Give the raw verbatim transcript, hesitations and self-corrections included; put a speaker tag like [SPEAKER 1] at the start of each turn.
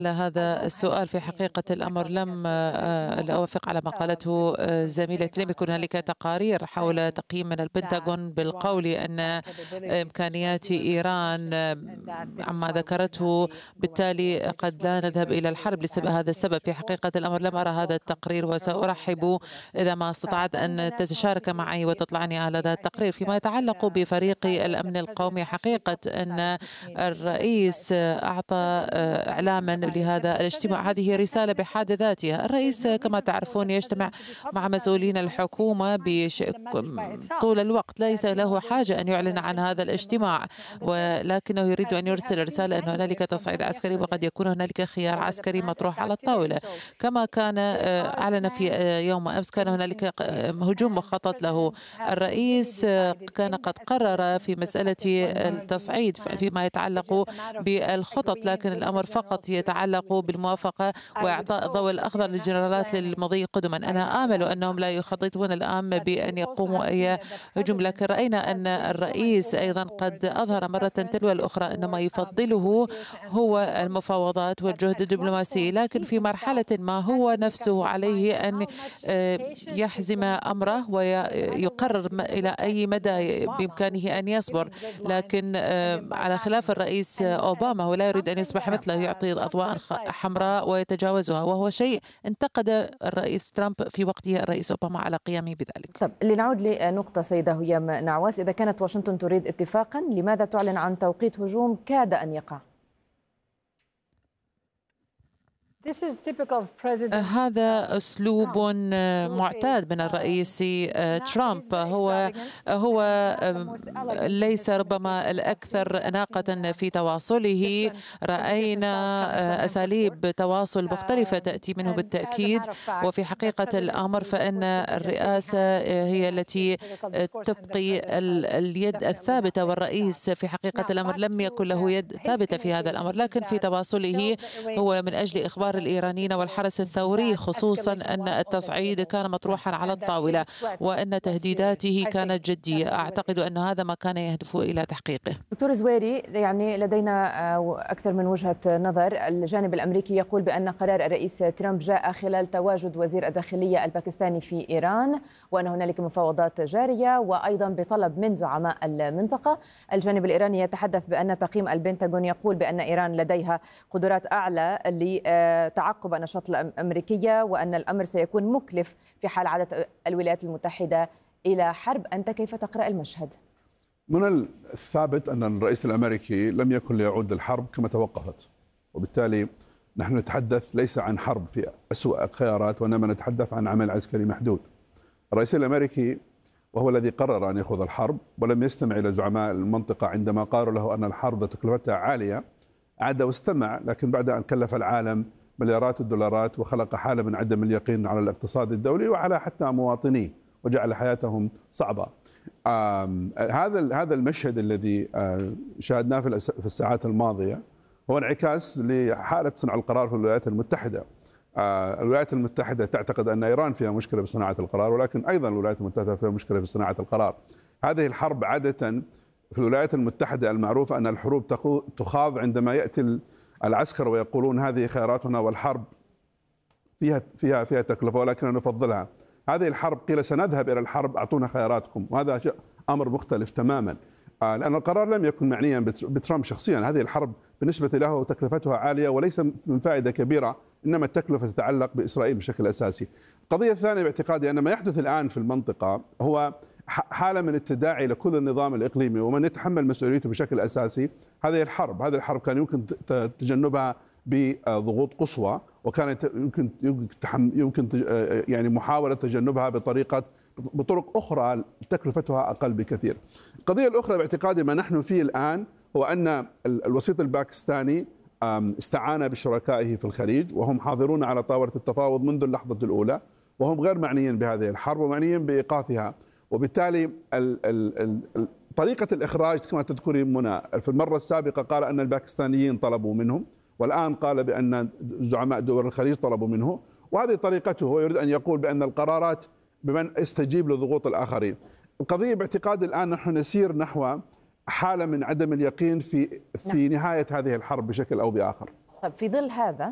[SPEAKER 1] هذا السؤال. في حقيقة الأمر لم آه، لا أوافق على ما قالته آه، زميلتي. لم يكن هنالك تقارير حول تقييم من البنتاغون بالقول أن إمكانيات إيران آه، عما ذكرته، بالتالي قد لا نذهب إلى الحرب لسبب هذا السبب. في حقيقة الأمر لم أرى هذا التقرير، وسأرحب إذا ما استطعت أن تتشارك معي وتطلعني على هذا التقرير. فيما يتعلق بفريق الأمن القومي، حقيقة أن الرئيس أعطى إعلاما لهذا الاجتماع. هذه رسالة بحد ذاتها. الرئيس كما تعرفون يجتمع مع مسؤولين الحكومة بش... طول الوقت، ليس له حاجة أن يعلن عن هذا الاجتماع، ولكنه يريد أن يرسل رسالة أن هنالك تصعيد عسكري وقد يكون هنالك خيار عسكري مطروح على الطاولة. كما كان أعلن في يوم أمس، كان هنالك هجوم مخطط له. الرئيس كان قد قرر في مسألة التصعيد فيما يتعلق بالخطط، لكن الأمر فقط يتعلق بالموافقة وإعطاء الضوء الأخضر للجنرالات للمضي قدما. أنا آمل أنهم لا يخططون الآن بأن يقوموا أي هجوم، لكن رأينا أن الرئيس أيضا قد أظهر مرة تلو الأخرى أن ما يفضله هو المفاوضات والجهد الدبلوماسي، لكن في مرحلة ما هو نفسه عليه أن يحزم أمره ويقرر إلى أي مدى بإمكانه أن يصبر. لكن على خلاف الرئيس أوباما، هو لا يريد أن يصبح مثله، يعطي أضواء حمراء ويتجاوزها، وهو شيء انتقد الرئيس ترامب في وقته الرئيس أوباما على قيامه بذلك.
[SPEAKER 2] طب لنعود لنقطة سيدة هيام نعواس، إذا كانت واشنطن تريد اتفاقا، لماذا تعلن عن توقيت هجوم كاد أن يقع؟
[SPEAKER 1] هذا أسلوب معتاد من الرئيس ترامب. هو هو ليس ربما الأكثر أناقة في تواصله. رأينا أساليب تواصل مختلفة تأتي منه بالتأكيد، وفي حقيقة الأمر فإن الرئاسة هي التي تبقي اليد الثابتة، والرئيس في حقيقة الأمر لم يكن له يد ثابتة في هذا الأمر، لكن في تواصله هو من أجل إخبار الإيرانيين والحرس الثوري خصوصا أن التصعيد كان مطروحا على الطاولة وأن تهديداته كانت جدية. أعتقد أن هذا ما كان يهدف إلى تحقيقه.
[SPEAKER 2] دكتور زويري، يعني لدينا أكثر من وجهة نظر. الجانب الأمريكي يقول بأن قرار الرئيس ترامب جاء خلال تواجد وزير الداخلية الباكستاني في إيران، وأن هنالك مفاوضات جارية، وأيضا بطلب من زعماء المنطقة. الجانب الإيراني يتحدث بأن تقييم البنتاغون يقول بأن إيران لديها قدرات أعلى لتعقب النشاط الأمريكية، وأن الأمر سيكون مكلف في حال عادت الولايات المتحدة إلى حرب. أنت كيف تقرأ المشهد؟
[SPEAKER 3] من الثابت أن الرئيس الأمريكي لم يكن ليعود للحرب كما توقفت، وبالتالي نحن نتحدث ليس عن حرب في أسوأ الخيارات، وإنما نتحدث عن عمل عسكري محدود. الرئيس الأمريكي وهو الذي قرر أن يخوض الحرب ولم يستمع إلى زعماء المنطقة عندما قالوا له أن الحرب تكلفتها عالية، عاد واستمع، لكن بعد أن كلف العالم مليارات الدولارات وخلق حالة من عدم اليقين على الاقتصاد الدولي وعلى حتى مواطنيه وجعل حياتهم صعبة. هذا هذا المشهد الذي شاهدناه في الساعات الماضية هو انعكاس لحالة صنع القرار في الولايات المتحدة. الولايات المتحدة تعتقد أن إيران فيها مشكلة بصناعة القرار، ولكن أيضا الولايات المتحدة فيها مشكلة في صناعة القرار. هذه الحرب عادة في الولايات المتحدة المعروف أن الحروب تخاض عندما يأتي العسكر ويقولون هذه خياراتنا، والحرب فيها فيها فيها تكلفة ولكن نفضلها. هذه الحرب قيل سنذهب إلى الحرب، أعطونا خياراتكم، وهذا أمر مختلف تماما، لأن القرار لم يكن معنيا بترامب شخصيا. هذه الحرب بالنسبة له تكلفتها عالية وليس من فائدة كبيرة، إنما التكلفة تتعلق بإسرائيل بشكل أساسي. القضية الثانية باعتقادي أن ما يحدث الآن في المنطقة هو حالة من التداعي لكل النظام الإقليمي، ومن يتحمل مسؤوليته بشكل أساسي هذه الحرب. هذه الحرب كان يمكن تجنبها بضغوط قصوى، وكانت يمكن يمكن يعني محاولة تجنبها بطريقة بطرق أخرى تكلفتها أقل بكثير. القضية الأخرى باعتقادي ما نحن فيه الآن هو أن الوسيط الباكستاني استعان بشركائه في الخليج، وهم حاضرون على طاولة التفاوض منذ اللحظة الأولى، وهم غير معنيين بهذه الحرب ومعنيين بإيقافها. وبالتالي ال ال ال طريقة الإخراج كما تذكرين منى، في المرة السابقة قال أن الباكستانيين طلبوا منهم، والآن قال بأن زعماء دول الخليج طلبوا منه، وهذه طريقته. هو يريد أن يقول بأن القرارات بمن يستجيب لضغوط الآخرين. القضية باعتقاد الآن نحن نسير نحو حالة من عدم اليقين في في نهاية هذه الحرب بشكل أو بآخر.
[SPEAKER 2] طب في ظل هذا